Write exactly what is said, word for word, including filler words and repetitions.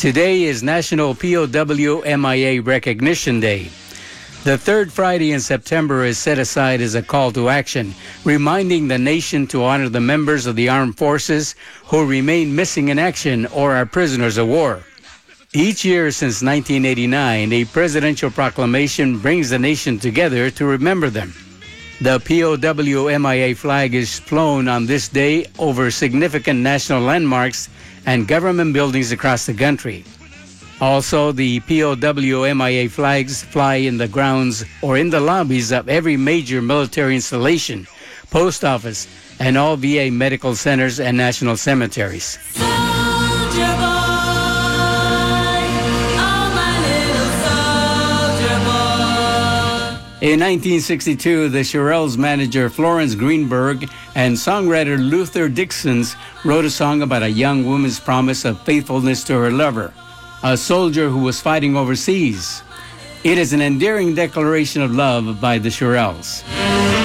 Today is National P O W M I A Recognition Day. The third Friday in September is set aside as a call to action, reminding the nation to honor the members of the armed forces who remain missing in action or are prisoners of war. Each year since nineteen eighty-nine, a presidential proclamation brings the nation together to remember them. The P O W M I A flag is flown on this day over significant national landmarks and government buildings across the country. Also, the P O W M I A flags fly in the grounds or in the lobbies of every major military installation, post office, and all V A medical centers and national cemeteries. Soldier boy, oh my little soldier boy. In nineteen sixty-two, the Shirelles manager Florence Greenberg and songwriter Luther Dixons wrote a song about a young woman's promise of faithfulness to her lover, a soldier who was fighting overseas. It is an endearing declaration of love by the Shirelles.